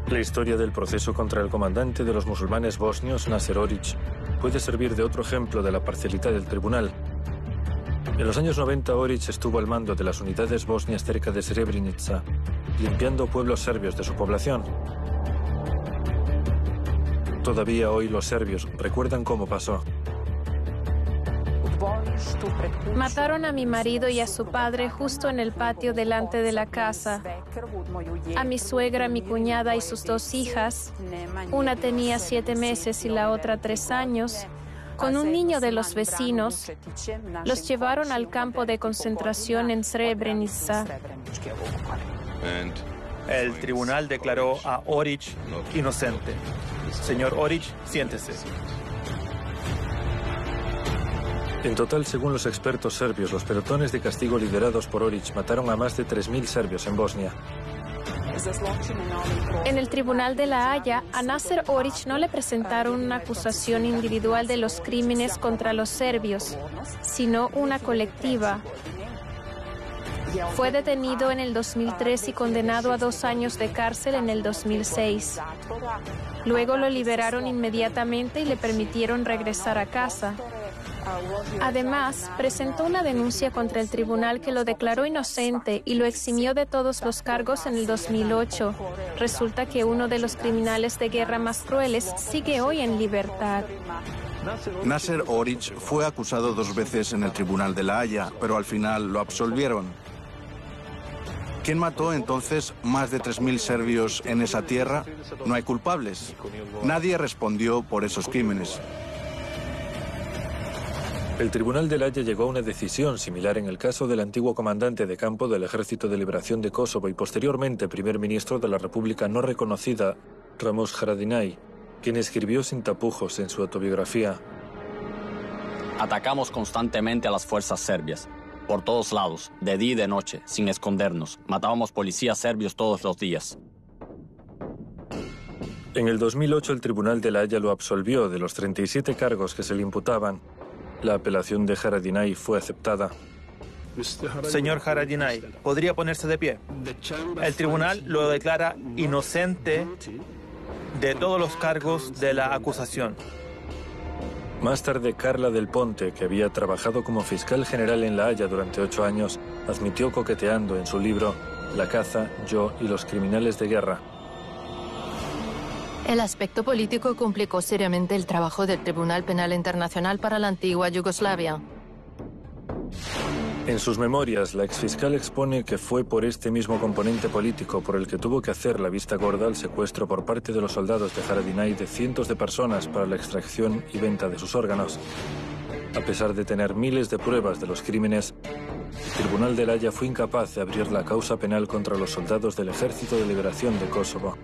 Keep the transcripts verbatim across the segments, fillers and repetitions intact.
La historia del proceso contra el comandante de los musulmanes bosnios, Naser Orić, puede servir de otro ejemplo de la parcialidad del tribunal. En los años noventa, Orić estuvo al mando de las unidades bosnias cerca de Srebrenica, limpiando pueblos serbios de su población. Todavía hoy los serbios recuerdan cómo pasó. Mataron a mi marido y a su padre justo en el patio delante de la casa. A mi suegra, mi cuñada y sus dos hijas. Una tenía siete meses y la otra tres años. Con un niño de los vecinos, los llevaron al campo de concentración en Srebrenica. El tribunal declaró a Orić inocente. Señor Orić, siéntese. En total, según los expertos serbios, los pelotones de castigo liderados por Orić mataron a más de tres mil serbios en Bosnia. En el Tribunal de La Haya, a Naser Orić no le presentaron una acusación individual de los crímenes contra los serbios, sino una colectiva. Fue detenido en el dos mil tres y condenado a dos años de cárcel en el dos mil seis. Luego lo liberaron inmediatamente y le permitieron regresar a casa. Además, presentó una denuncia contra el tribunal que lo declaró inocente y lo eximió de todos los cargos en el dos mil ocho. Resulta que uno de los criminales de guerra más crueles sigue hoy en libertad. Naser Orić fue acusado dos veces en el Tribunal de La Haya, pero al final lo absolvieron. ¿Quién mató entonces más de tres mil serbios en esa tierra? No hay culpables. Nadie respondió por esos crímenes. El Tribunal de La Haya llegó a una decisión similar en el caso del antiguo comandante de campo del Ejército de Liberación de Kosovo y posteriormente primer ministro de la República no reconocida, Ramush Haradinaj, quien escribió sin tapujos en su autobiografía: Atacamos constantemente a las fuerzas serbias, por todos lados, de día y de noche, sin escondernos. Matábamos policías serbios todos los días. En el dos mil ocho el Tribunal de La Haya lo absolvió de los treinta y siete cargos que se le imputaban. La apelación de Haradinaj fue aceptada. Señor Haradinaj, ¿podría ponerse de pie? El tribunal lo declara inocente de todos los cargos de la acusación. Más tarde, Carla Del Ponte, que había trabajado como fiscal general en La Haya durante ocho años, admitió coqueteando en su libro La caza, yo y los criminales de guerra. El aspecto político complicó seriamente el trabajo del Tribunal Penal Internacional para la antigua Yugoslavia. En sus memorias, la exfiscal expone que fue por este mismo componente político por el que tuvo que hacer la vista gorda al secuestro por parte de los soldados de Haradinaj de cientos de personas para la extracción y venta de sus órganos. A pesar de tener miles de pruebas de los crímenes, el Tribunal de La Haya fue incapaz de abrir la causa penal contra los soldados del Ejército de Liberación de Kosovo.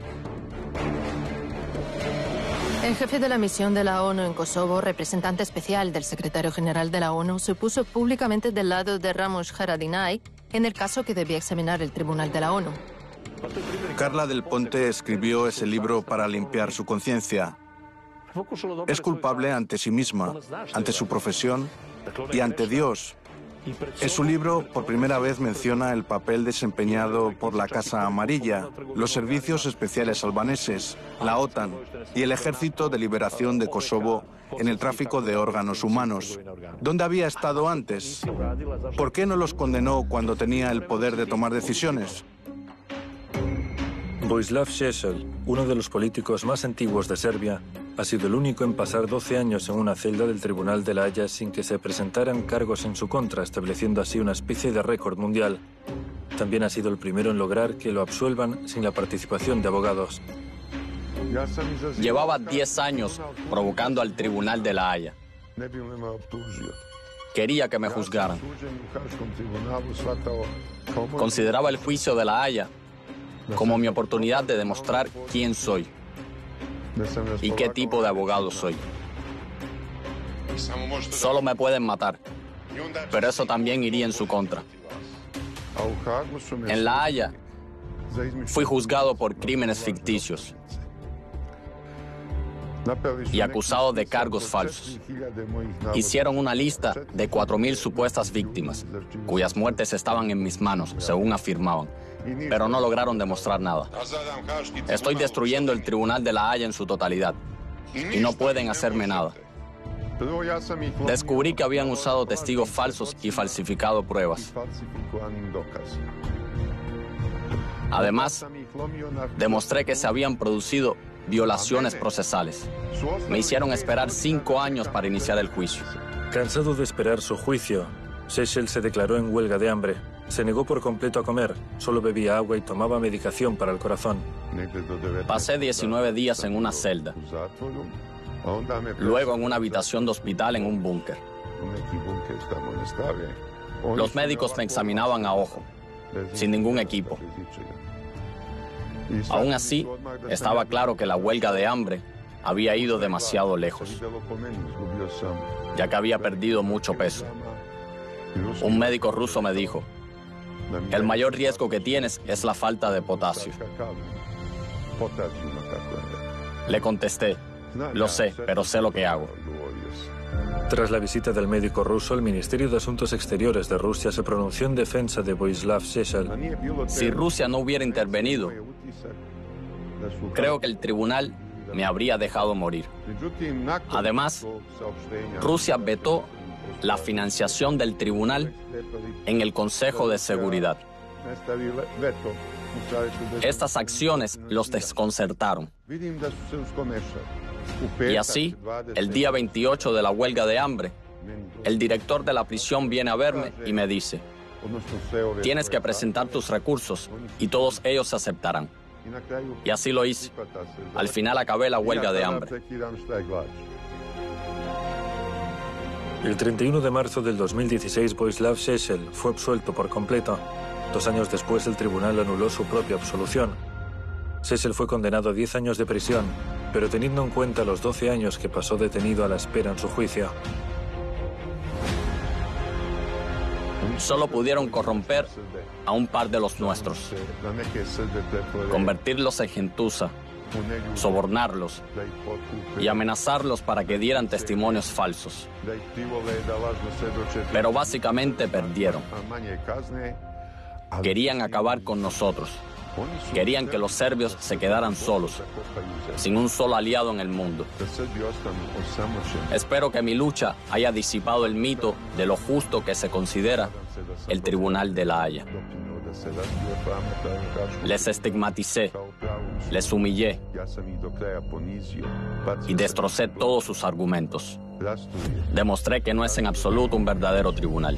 El jefe de la misión de la ONU en Kosovo, representante especial del secretario general de la ONU, se puso públicamente del lado de Ramush Haradinaj en el caso que debía examinar el Tribunal de la ONU. Carla Del Ponte escribió ese libro para limpiar su conciencia. Es culpable ante sí misma, ante su profesión y ante Dios. En su libro, por primera vez menciona el papel desempeñado por la Casa Amarilla, los servicios especiales albaneses, la OTAN y el Ejército de Liberación de Kosovo en el tráfico de órganos humanos. ¿Dónde había estado antes? ¿Por qué no los condenó cuando tenía el poder de tomar decisiones? Vojislav Šešelj, uno de los políticos más antiguos de Serbia, ha sido el único en pasar doce años en una celda del Tribunal de La Haya sin que se presentaran cargos en su contra, estableciendo así una especie de récord mundial. También ha sido el primero en lograr que lo absuelvan sin la participación de abogados. Llevaba diez años provocando al Tribunal de La Haya. Quería que me juzgaran. Consideraba el juicio de La Haya como mi oportunidad de demostrar quién soy y qué tipo de abogado soy. Solo me pueden matar, pero eso también iría en su contra. En La Haya fui juzgado por crímenes ficticios y acusado de cargos falsos. Hicieron una lista de cuatro mil supuestas víctimas, cuyas muertes estaban en mis manos, según afirmaban. pero no lograron demostrar nada. Estoy destruyendo el Tribunal de la Haya en su totalidad y no pueden hacerme nada. Descubrí que habían usado testigos falsos y falsificado pruebas. Además, demostré que se habían producido violaciones procesales. Me hicieron esperar cinco años para iniciar el juicio. Cansado de esperar su juicio, Šešelj se declaró en huelga de hambre. Se negó por completo a comer, solo bebía agua y tomaba medicación para el corazón. Pasé diecinueve días en una celda, luego en una habitación de hospital en un búnker. Los médicos me examinaban a ojo, sin ningún equipo. Aún así, estaba claro que la huelga de hambre había ido demasiado lejos, ya que había perdido mucho peso. Un médico ruso me dijo: el mayor riesgo que tienes es la falta de potasio. Le contesté: lo sé, pero sé lo que hago. Tras la visita del médico ruso, el Ministerio de Asuntos Exteriores de Rusia se pronunció en defensa de Vojislav Šešelj. Si Rusia no hubiera intervenido, creo que el tribunal me habría dejado morir. Además, Rusia vetó la financiación del tribunal en el Consejo de Seguridad. Estas acciones los desconcertaron. Y así, el día veintiocho de la huelga de hambre, el director de la prisión viene a verme y me dice: tienes que presentar tus recursos y todos ellos se aceptarán. Y así lo hice. Al final acabé la huelga de hambre. El treinta y uno de marzo del dos mil dieciséis, Vojislav Šešelj fue absuelto por completo. Dos años después, el tribunal anuló su propia absolución. Šešelj fue condenado a diez años de prisión, pero teniendo en cuenta los doce años que pasó detenido a la espera en su juicio. Solo pudieron corromper a un par de los nuestros, convertirlos en gentuza, sobornarlos y amenazarlos para que dieran testimonios falsos. Pero básicamente perdieron. Querían acabar con nosotros. Querían que los serbios se quedaran solos, sin un solo aliado en el mundo. Espero que mi lucha haya disipado el mito de lo justo que se considera el Tribunal de la Haya. Les estigmaticé, les humillé y destrocé todos sus argumentos. Demostré que no es en absoluto un verdadero tribunal.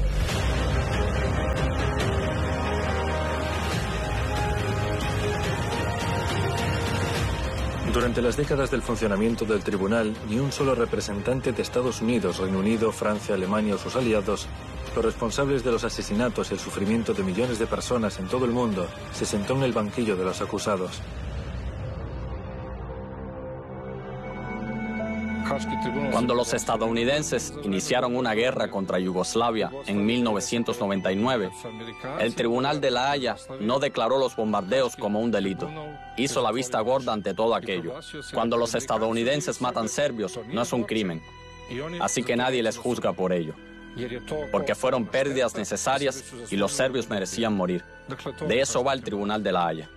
Durante las décadas del funcionamiento del tribunal, ni un solo representante de Estados Unidos, Reino Unido, Francia, Alemania o sus aliados, los responsables de los asesinatos y el sufrimiento de millones de personas en todo el mundo, se sentó en el banquillo de los acusados. Cuando los estadounidenses iniciaron una guerra contra Yugoslavia en mil novecientos noventa y nueve, el Tribunal de la Haya no declaró los bombardeos como un delito. Hizo la vista gorda ante todo aquello. Cuando los estadounidenses matan serbios, no es un crimen. Así que nadie les juzga por ello, porque fueron pérdidas necesarias y los serbios merecían morir. De eso va el Tribunal de la Haya.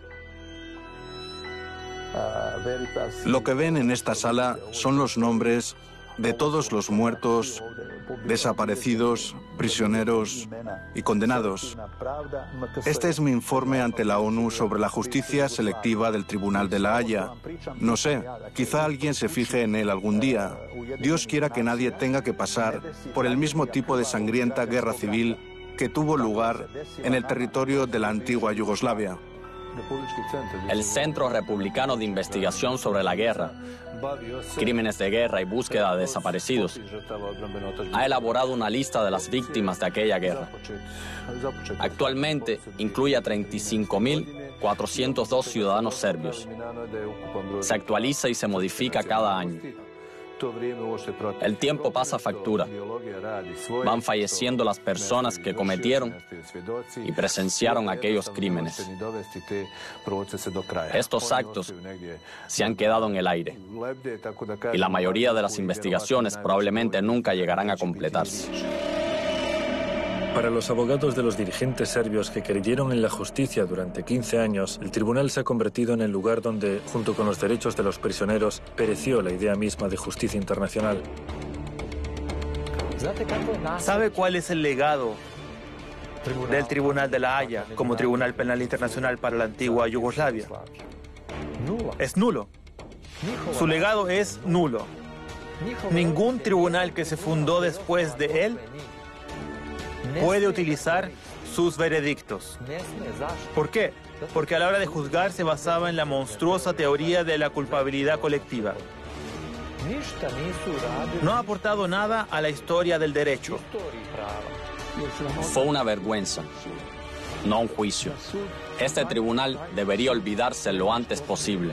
Lo que ven en esta sala son los nombres de todos los muertos, desaparecidos, prisioneros y condenados. Este es mi informe ante la ONU sobre la justicia selectiva del Tribunal de la Haya. No sé, quizá alguien se fije en él algún día. Dios quiera que nadie tenga que pasar por el mismo tipo de sangrienta guerra civil que tuvo lugar en el territorio de la antigua Yugoslavia. El Centro Republicano de Investigación sobre la Guerra, Crímenes de Guerra y Búsqueda de Desaparecidos ha elaborado una lista de las víctimas de aquella guerra. Actualmente incluye a treinta y cinco mil cuatrocientos dos ciudadanos serbios. Se actualiza y se modifica cada año. El tiempo pasa factura. Van falleciendo las personas que cometieron y presenciaron aquellos crímenes. Estos actos se han quedado en el aire y la mayoría de las investigaciones probablemente nunca llegarán a completarse. Para los abogados de los dirigentes serbios que creyeron en la justicia durante quince años, el tribunal se ha convertido en el lugar donde, junto con los derechos de los prisioneros, pereció la idea misma de justicia internacional. ¿Sabe cuál es el legado del Tribunal de la Haya como Tribunal Penal Internacional para la antigua Yugoslavia? Es nulo. Su legado es nulo. Ningún tribunal que se fundó después de él puede utilizar sus veredictos. ¿Por qué? Porque a la hora de juzgar se basaba en la monstruosa teoría de la culpabilidad colectiva. No ha aportado nada a la historia del derecho. Fue una vergüenza, no un juicio. Este tribunal debería olvidarse lo antes posible.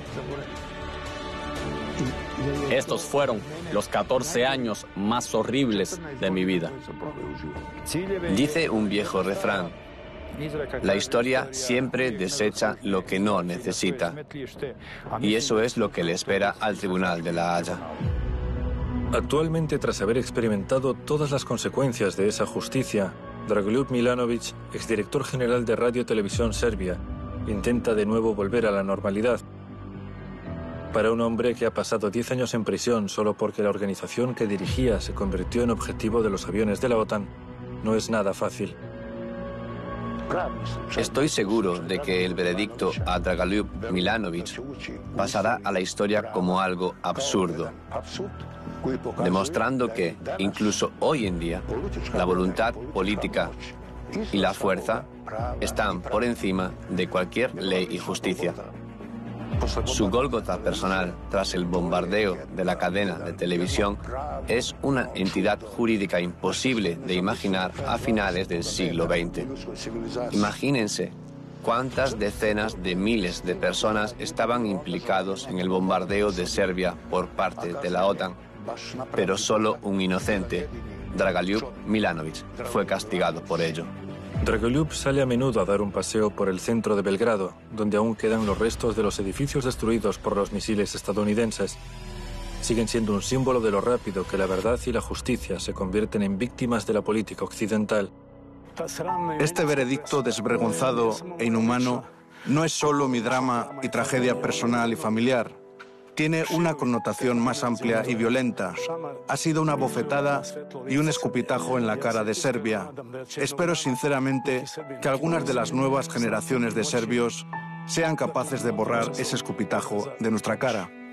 Estos fueron los catorce años más horribles de mi vida. Dice un viejo refrán: la historia siempre desecha lo que no necesita. Y eso es lo que le espera al Tribunal de la Haya. Actualmente, tras haber experimentado todas las consecuencias de esa justicia, Dragoljub Milanović, exdirector general de Radio Televisión Serbia, intenta de nuevo volver a la normalidad. Para un hombre que ha pasado diez años en prisión solo porque la organización que dirigía se convirtió en objetivo de los aviones de la OTAN, no es nada fácil. Estoy seguro de que el veredicto a Dragoljub Milanović pasará a la historia como algo absurdo, demostrando que, incluso hoy en día, la voluntad política y la fuerza están por encima de cualquier ley y justicia. Su Gólgota personal tras el bombardeo de la cadena de televisión es una entidad jurídica imposible de imaginar a finales del siglo veinte. Imagínense cuántas decenas de miles de personas estaban implicados en el bombardeo de Serbia por parte de la OTAN, pero solo un inocente, Dragoljub Milanović, fue castigado por ello. Dragoljub sale a menudo a dar un paseo por el centro de Belgrado, donde aún quedan los restos de los edificios destruidos por los misiles estadounidenses. Siguen siendo un símbolo de lo rápido que la verdad y la justicia se convierten en víctimas de la política occidental. Este veredicto desvergonzado e inhumano no es solo mi drama y tragedia personal y familiar. Tiene una connotación más amplia y violenta. Ha sido una bofetada y un escupitajo en la cara de Serbia. Espero sinceramente que algunas de las nuevas generaciones de serbios sean capaces de borrar ese escupitajo de nuestra cara.